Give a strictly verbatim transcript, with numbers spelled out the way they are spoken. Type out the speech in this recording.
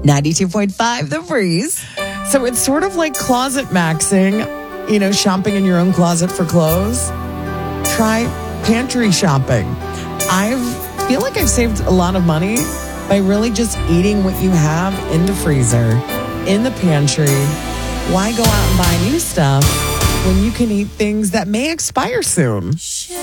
ninety-two point five The Breeze. So it's sort of like closet maxing, you know, shopping in your own closet for clothes. Try pantry shopping. I feel like I've saved a lot of money by really just eating what you have in the freezer, in the pantry. Why go out and buy new stuff when you can eat things that may expire soon?